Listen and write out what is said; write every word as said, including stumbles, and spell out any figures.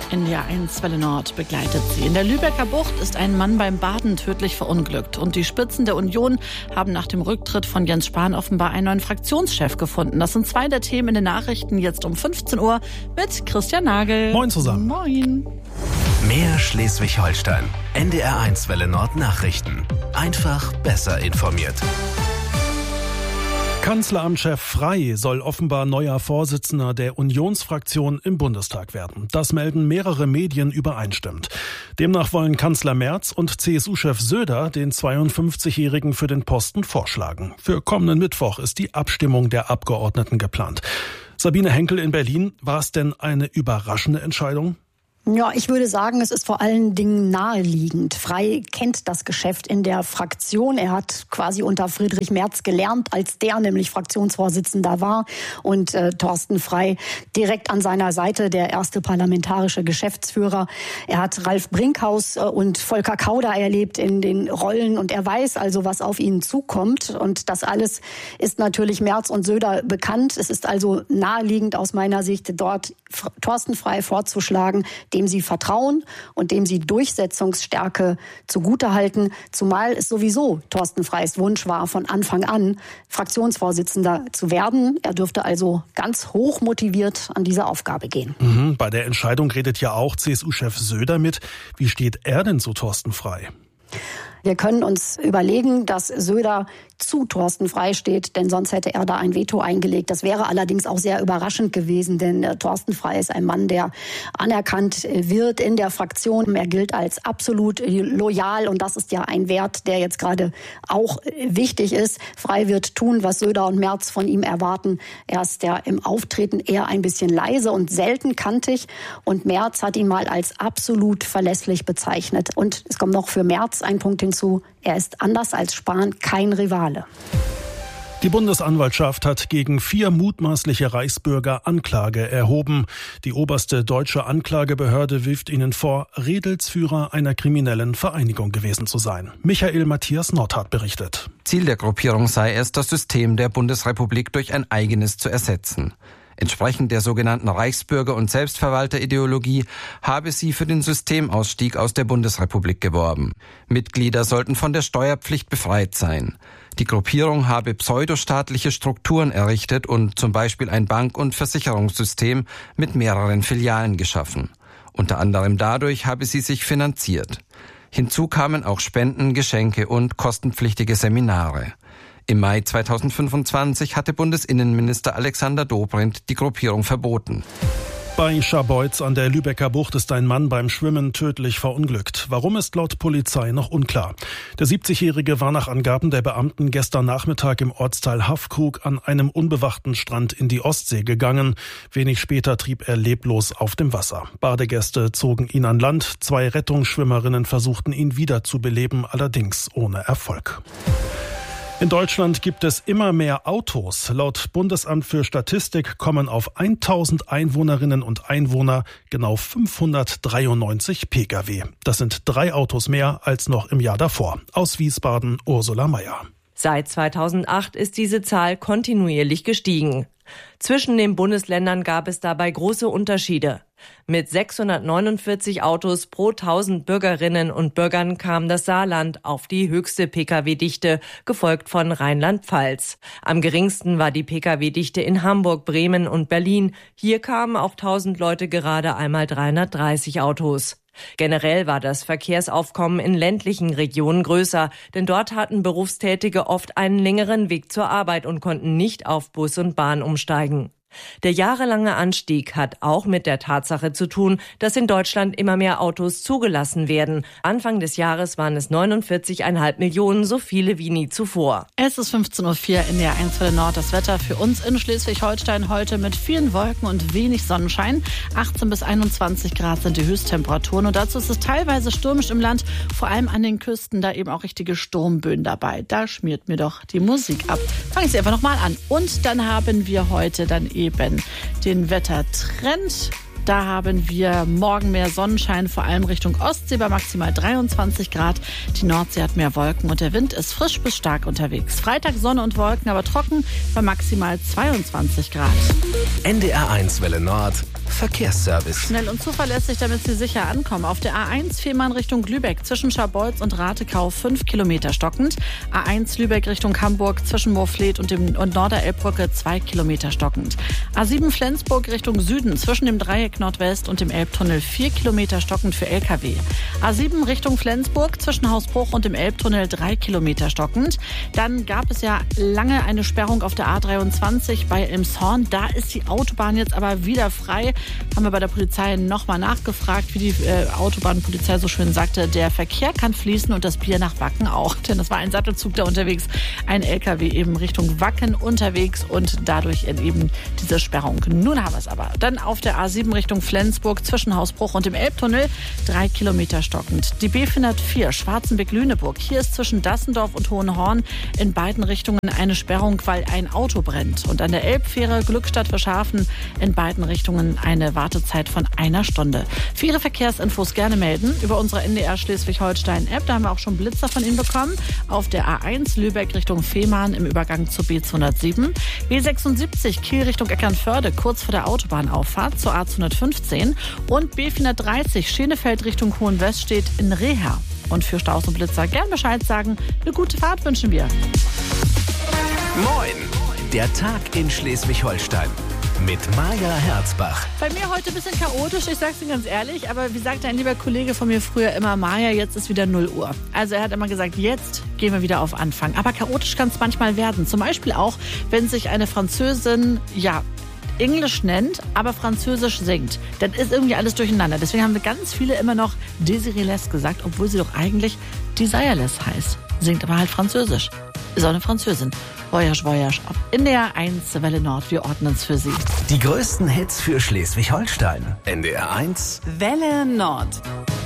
N D R eins Welle Nord begleitet sie. In der Lübecker Bucht ist ein Mann beim Baden tödlich verunglückt. Und die Spitzen der Union haben nach dem Rücktritt von Jens Spahn offenbar einen neuen Fraktionschef gefunden. Das sind zwei der Themen in den Nachrichten jetzt um fünfzehn Uhr mit Christian Nagel. Moin zusammen. Moin. Mehr Schleswig-Holstein. N D R eins Welle Nord Nachrichten. Einfach besser informiert. Kanzleramtschef Frey soll offenbar neuer Vorsitzender der Unionsfraktion im Bundestag werden. Das melden mehrere Medien übereinstimmend. Demnach wollen Kanzler Merz und C S U-Chef Söder den zweiundfünfzigjährigen für den Posten vorschlagen. Für kommenden Mittwoch ist die Abstimmung der Abgeordneten geplant. Sabine Henkel in Berlin, war es denn eine überraschende Entscheidung? Ja, ich würde sagen, es ist vor allen Dingen naheliegend. Frey kennt das Geschäft in der Fraktion. Er hat quasi unter Friedrich Merz gelernt, als der nämlich Fraktionsvorsitzender war. Und äh, Thorsten Frey direkt an seiner Seite, der erste parlamentarische Geschäftsführer. Er hat Ralf Brinkhaus äh, und Volker Kauder erlebt in den Rollen. Und er weiß also, was auf ihn zukommt. Und das alles ist natürlich Merz und Söder bekannt. Es ist also naheliegend aus meiner Sicht, dort Thorsten Frey vorzuschlagen, dem sie vertrauen und dem sie Durchsetzungsstärke zugutehalten, zumal es sowieso Thorsten Freys Wunsch war, von Anfang an Fraktionsvorsitzender zu werden. Er dürfte also ganz hoch motiviert an diese Aufgabe gehen. Mhm, bei der Entscheidung redet ja auch C S U-Chef Söder mit. Wie steht er denn zu Thorsten Frey? Wir können uns überlegen, dass Söder zu Thorsten Frey steht, denn sonst hätte er da ein Veto eingelegt. Das wäre allerdings auch sehr überraschend gewesen, denn äh, Thorsten Frey ist ein Mann, der anerkannt äh, wird in der Fraktion. Er gilt als absolut äh, loyal und das ist ja ein Wert, der jetzt gerade auch äh, wichtig ist. Frey wird tun, was Söder und Merz von ihm erwarten. Er ist ja im Auftreten eher ein bisschen leise und selten kantig und Merz hat ihn mal als absolut verlässlich bezeichnet. Und es kommt noch für Merz ein Punkt hinzu, er ist anders als Spahn kein Rivale. Die Bundesanwaltschaft hat gegen vier mutmaßliche Reichsbürger Anklage erhoben. Die oberste deutsche Anklagebehörde wirft ihnen vor, Redelsführer einer kriminellen Vereinigung gewesen zu sein. Michael Matthias Nordhardt berichtet. Ziel der Gruppierung sei es, das System der Bundesrepublik durch ein eigenes zu ersetzen. Entsprechend der sogenannten Reichsbürger- und Selbstverwalterideologie habe sie für den Systemausstieg aus der Bundesrepublik geworben. Mitglieder sollten von der Steuerpflicht befreit sein. Die Gruppierung habe pseudostaatliche Strukturen errichtet und zum Beispiel ein Bank- und Versicherungssystem mit mehreren Filialen geschaffen. Unter anderem dadurch habe sie sich finanziert. Hinzu kamen auch Spenden, Geschenke und kostenpflichtige Seminare. Im Mai zweitausendfünfundzwanzig hatte Bundesinnenminister Alexander Dobrindt die Gruppierung verboten. Bei Scharbeutz an der Lübecker Bucht ist ein Mann beim Schwimmen tödlich verunglückt. Warum, ist laut Polizei noch unklar. Der siebzigjährige war nach Angaben der Beamten gestern Nachmittag im Ortsteil Haffkrug an einem unbewachten Strand in die Ostsee gegangen. Wenig später trieb er leblos auf dem Wasser. Badegäste zogen ihn an Land. Zwei Rettungsschwimmerinnen versuchten ihn wiederzubeleben, allerdings ohne Erfolg. In Deutschland gibt es immer mehr Autos. Laut Bundesamt für Statistik kommen auf tausend Einwohnerinnen und Einwohner genau fünfhundertdreiundneunzig Pkw. Das sind drei Autos mehr als noch im Jahr davor. Aus Wiesbaden Ursula Meier. Seit zweitausendacht ist diese Zahl kontinuierlich gestiegen. Zwischen den Bundesländern gab es dabei große Unterschiede. Mit sechshundertneunundvierzig Autos pro tausend Bürgerinnen und Bürgern kam das Saarland auf die höchste Pkw-Dichte, gefolgt von Rheinland-Pfalz. Am geringsten war die Pkw-Dichte in Hamburg, Bremen und Berlin. Hier kamen auf tausend Leute gerade einmal dreihundertdreißig Autos. Generell war das Verkehrsaufkommen in ländlichen Regionen größer, denn dort hatten Berufstätige oft einen längeren Weg zur Arbeit und konnten nicht auf Bus und Bahn umsteigen. Der jahrelange Anstieg hat auch mit der Tatsache zu tun, dass in Deutschland immer mehr Autos zugelassen werden. Anfang des Jahres waren es neunundvierzig Komma fünf Millionen, so viele wie nie zuvor. Es ist fünfzehn Uhr vier in der eins Welle Nord. Das Wetter für uns in Schleswig-Holstein heute mit vielen Wolken und wenig Sonnenschein. achtzehn bis einundzwanzig Grad sind die Höchsttemperaturen. Und dazu ist es teilweise stürmisch im Land, vor allem an den Küsten, da eben auch richtige Sturmböen dabei. Da schmiert mir doch die Musik ab. Fangen Sie einfach nochmal an. Und dann haben wir heute dann eben den Wettertrend. Da haben wir morgen mehr Sonnenschein, vor allem Richtung Ostsee bei maximal dreiundzwanzig Grad. Die Nordsee hat mehr Wolken und der Wind ist frisch bis stark unterwegs. Freitag Sonne und Wolken, aber trocken bei maximal zweiundzwanzig Grad. N D R eins Welle Nord. Verkehrsservice. Schnell und zuverlässig, damit Sie sicher ankommen. Auf der A eins Fehmarn Richtung Lübeck zwischen Scharbeutz und Ratekau fünf Kilometer stockend. A eins Lübeck Richtung Hamburg zwischen Moorfleet und, dem, und Norderelbbrücke zwei Kilometer stockend. A sieben Flensburg Richtung Süden zwischen dem Dreieck Nordwest und dem Elbtunnel vier Kilometer stockend für L K W. A sieben Richtung Flensburg zwischen Hausbruch und dem Elbtunnel drei Kilometer stockend. Dann gab es ja lange eine Sperrung auf der A dreiundzwanzig bei Elmshorn. Da ist die Autobahn jetzt aber wieder frei. Haben wir bei der Polizei nochmal nachgefragt, wie die äh, Autobahnpolizei so schön sagte. Der Verkehr kann fließen und das Bier nach Wacken auch. Denn das war ein Sattelzug da unterwegs. Ein L K W eben Richtung Wacken unterwegs und dadurch eben diese Sperrung. Nun haben wir es aber. Dann auf der A sieben Richtung Flensburg zwischen Hausbruch und dem Elbtunnel drei Kilometer stockend. Die B vierhundertvier Schwarzenbeck-Lüneburg. Hier ist zwischen Dassendorf und Hohenhorn in beiden Richtungen eine Sperrung, weil ein Auto brennt. Und an der Elbfähre Glückstadt für Schafen in beiden Richtungen eine Wartezeit von einer Stunde. Für Ihre Verkehrsinfos gerne melden über unsere N D R Schleswig-Holstein-App. Da haben wir auch schon Blitzer von Ihnen bekommen. Auf der A eins Lübeck Richtung Fehmarn im Übergang zur B zweihundertsieben. B sechsundsiebzig Kiel Richtung Eckernförde kurz vor der Autobahnauffahrt zur A zweihundertfünfzehn. Und B vierhundertdreißig Schenefeld Richtung Hohenwest in Reha. Und für Staus und Blitzer gern Bescheid sagen. Eine gute Fahrt wünschen wir. Moin! Der Tag in Schleswig-Holstein. Mit Maja Herzbach. Bei mir heute ein bisschen chaotisch, ich sag's Ihnen ganz ehrlich, aber wie sagte ein lieber Kollege von mir früher immer, Maja, jetzt ist wieder null Uhr. Also er hat immer gesagt, jetzt gehen wir wieder auf Anfang. Aber chaotisch kann es manchmal werden. Zum Beispiel auch, wenn sich eine Französin, ja, Englisch nennt, aber Französisch singt. Dann ist irgendwie alles durcheinander. Deswegen haben wir ganz viele immer noch Desiree-less gesagt, obwohl sie doch eigentlich Desireless heißt. Singt aber halt Französisch. Ist auch eine Französin. Voyage, Voyage. In der eins Welle Nord. Wir ordnen es für Sie. Die größten Hits für Schleswig-Holstein. N D R eins Welle Nord.